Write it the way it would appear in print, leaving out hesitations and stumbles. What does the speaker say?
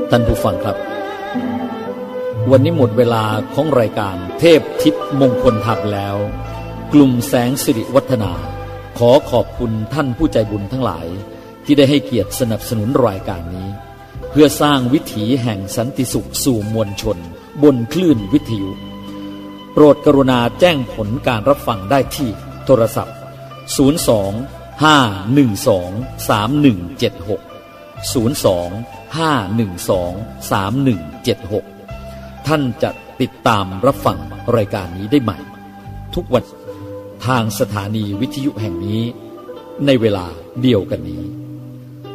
ท่านผู้ฟังครับวันนี้หมดเวลาของรายการเทพทิพย์มงคลธรรมแล้วกลุ่มแสงสิริวัฒนาขอขอบคุณท่านผู้ใจบุญทั้งหลายที่ได้ให้เกียรติสนับสนุนรายการนี้เพื่อสร้างวิถีแห่งสันติสุขสู่มวลชนบนคลื่นวิทยุโปรดกรุณาแจ้งผลการรับฟังได้ที่โทรศัพท์02-512-3176 02-512-3176 ท่านจะติดตามรับฟังรายการนี้ได้ใหม่ทุกวันทางสถานีวิทยุแห่งนี้ในเวลาเดียวกันนี้